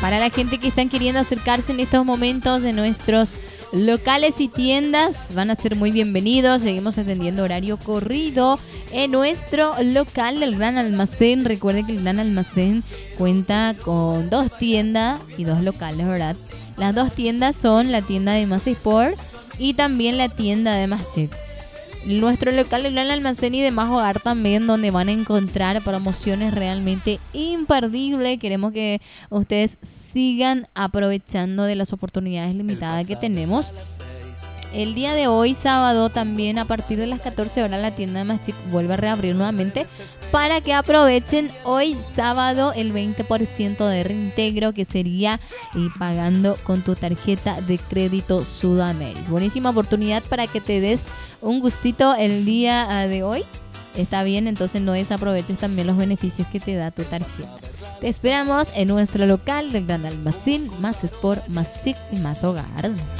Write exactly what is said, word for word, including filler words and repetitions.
Para la gente que están queriendo acercarse en estos momentos de nuestros locales y tiendas, van a ser muy bienvenidos. Seguimos atendiendo horario corrido en nuestro local del Gran Almacén. Recuerden que el Gran Almacén cuenta con dos tiendas y dos locales, ¿verdad? Las dos tiendas son la tienda de Más Sport y también la tienda de Más Chic. Nuestro local del Gran Almacén y de Más Hogar también, donde van a encontrar promociones realmente imperdibles. Queremos que ustedes sigan aprovechando de las oportunidades limitadas que tenemos. El día de hoy, sábado, también a partir de las catorce horas, la tienda de Más Chic vuelve a reabrir nuevamente para que aprovechen hoy sábado el veinte por ciento de reintegro, que sería eh, pagando con tu tarjeta de crédito Sudameris. Buenísima oportunidad para que te des un gustito el día de hoy. Está bien, entonces no desaproveches también los beneficios que te da tu tarjeta. Te esperamos en nuestro local del Gran Almacén, Más Sport, Más Chic y Más Hogar.